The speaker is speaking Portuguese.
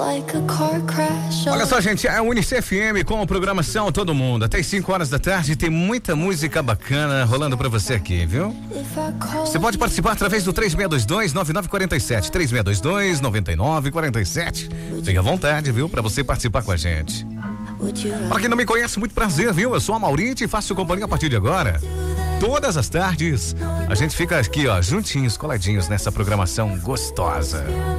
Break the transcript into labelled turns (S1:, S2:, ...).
S1: Olha só, gente, é a UniCFM com a programação Todo Mundo. Até as 5 horas da tarde tem muita música bacana rolando pra você aqui, viu? Você pode participar através do 3622-9947. 3622-9947. Fique à vontade, viu? Pra você participar com a gente. Pra quem não me conhece, muito prazer, viu? Eu sou a Maurite e faço companhia a partir de agora. Todas as tardes, a gente fica aqui, ó, juntinhos, coladinhos nessa programação gostosa.